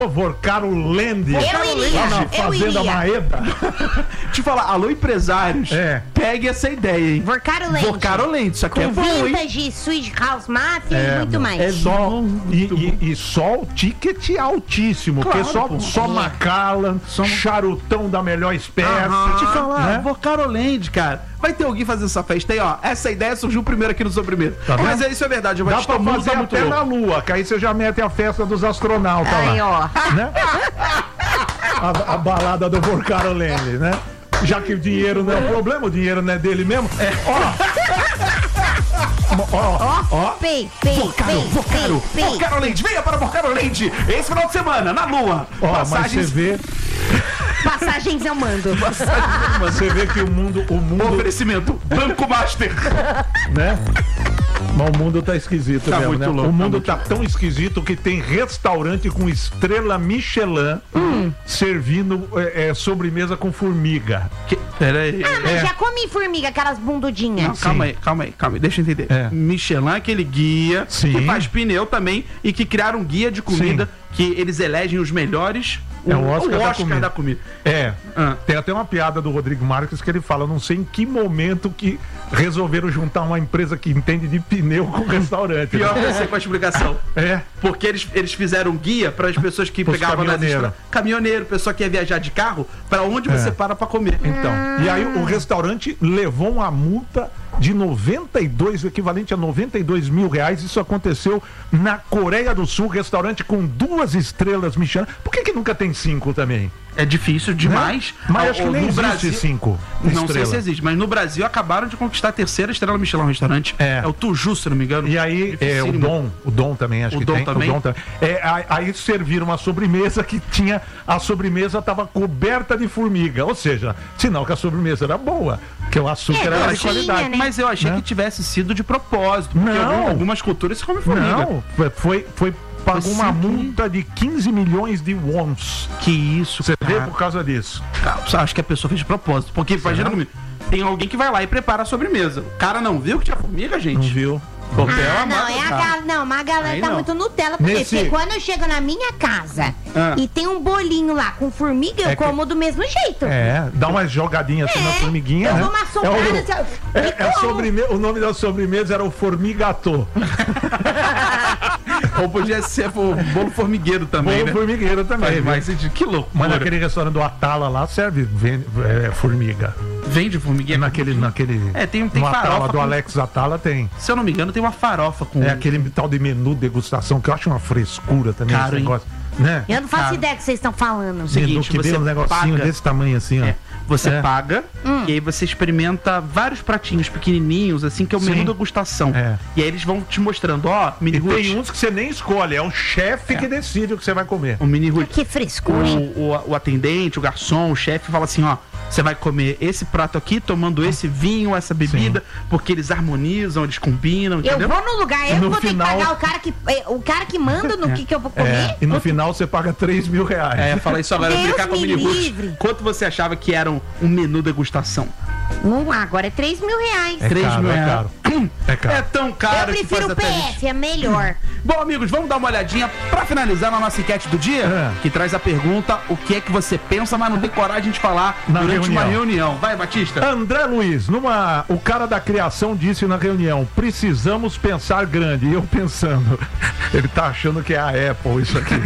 Vorcaroland. Lá na Fazenda Maeda. Te falar, alô empresários, pegue essa ideia, hein? Vorcaroland, isso aqui é bom, hein? Vintage, Swedish House Mafia e muito mais. É só, e só o ticket altíssimo, Claro, porque só Macallan, charutão da melhor espécie. Te falar, Vorcaroland, cara. Vai ter alguém fazendo essa festa aí, ó. Essa ideia surgiu primeiro aqui no Sobremesa. Mas isso é verdade. Dá pra fazer até na Lua, que aí você já mete a festa dos astronautas aí, lá. Né? A balada do Vorcaroland, né? Já que o dinheiro não é o problema, o dinheiro não é dele mesmo. Vorcaroland, venha para Vorcaroland. Esse final de semana, na Lua. Mas você vê... Passagens eu mando. Você vê que o mundo... Oferecimento, Banco Master. Né? Mas o mundo tá esquisito mesmo, muito né? louco, o mundo tá tão esquisito que tem restaurante com estrela Michelin servindo sobremesa com formiga. Peraí. Mas já comi formiga, aquelas bundudinhas. Calma aí. Deixa eu entender. Michelin é aquele guia que faz pneu também e que criaram um guia de comida que eles elegem os melhores. O Oscar da comida. Tem até uma piada do Rodrigo Marques que ele fala, não sei em que momento que resolveram juntar uma empresa que entende de pneu com restaurante. Pior que eu sei com a explicação. Porque eles fizeram um guia para as pessoas que pegavam na estrada. Caminhoneiro, pessoa que ia viajar de carro, para onde você para comer. Então, e aí o restaurante levou uma multa de 92, o equivalente a 92 mil reais. Isso aconteceu na Coreia do Sul, restaurante com 2 estrelas Michelin. Por que nunca tem 5 também? É difícil demais. Mas acho que nem existe Brasil, 5 não sei se existe, mas no Brasil acabaram de conquistar a 3ª estrela Michelin no restaurante. É o Tuju, se não me engano. E aí, o Dom também, acho que tem. O Dom também. Aí serviram uma sobremesa que tinha... A sobremesa estava coberta de formiga. Ou seja, sinal que a sobremesa era boa, que o açúcar era de qualidade. Né? Mas eu achei que tivesse sido de propósito. Porque algumas culturas se comem formiga. Não, pagou uma multa de 15 milhões de wons. Que isso, você vê por causa disso. Acho que a pessoa fez de propósito. Porque, imagina comigo, tem alguém que vai lá e prepara a sobremesa. O cara não viu que tinha formiga, gente? Não viu. Mas a galera tá muito Nutella. Porque quando eu chego na minha casa e tem um bolinho lá com formiga, eu como do mesmo jeito. Dá uma jogadinha assim na formiguinha. Eu dou uma soprada. O nome da sobremesa era o Formigatô. Ou podia ser o bolo formigueiro também. Bolo formigueiro também. Mas que louco. Mas naquele restaurante do Atala lá serve formiga. Vende formiguinha? Naquele tem farofa Atala do Alex Atala tem. Se eu não me engano, tem uma farofa com... aquele tal de menu degustação, que eu acho uma frescura também. Caro, esse negócio, né? Eu não faço ideia do que vocês estão falando. Seguinte, que vem um negocinho desse tamanho assim, ó. Você paga e aí você experimenta vários pratinhos pequenininhos, assim, que é o menu degustação. E aí eles vão te mostrando, mini root. Tem uns que você nem escolhe, é o chefe que decide o que você vai comer. O mini root. Que frescura, hein? O atendente, o garçom, o chefe fala assim, você vai comer esse prato aqui, tomando esse vinho, essa bebida, porque eles harmonizam, eles combinam, entendeu? Eu vou no lugar, eu vou ter que pagar o cara que manda no que eu vou comer. E no final você paga 3 mil reais. Fala isso agora, brincar com o mini root. Quanto você achava que era um menu degustação? Agora é 3 mil reais. 3 mil reais. É caro. É tão caro. Eu prefiro o PF, é melhor. Bom, amigos, vamos dar uma olhadinha pra finalizar na nossa enquete do dia, que traz a pergunta: o que é que você pensa, mas não tem coragem de falar durante uma reunião? Vai, Batista. André Luiz, o cara da criação disse na reunião: precisamos pensar grande. E eu pensando, ele tá achando que é a Apple isso aqui.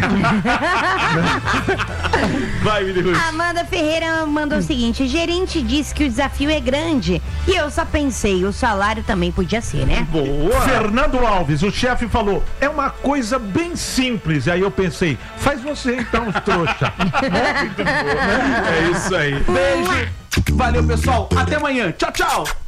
Vai, Mili. Amanda Ferreira mandou o seguinte: gerente disse que o desafio é grande. E eu só pensei, o salário também podia ser, né? Boa! Fernando Alves, o chefe falou: é uma coisa bem simples. E aí eu pensei: faz você então, trouxa. É isso aí. Beijo. Valeu, pessoal. Até amanhã. Tchau, tchau.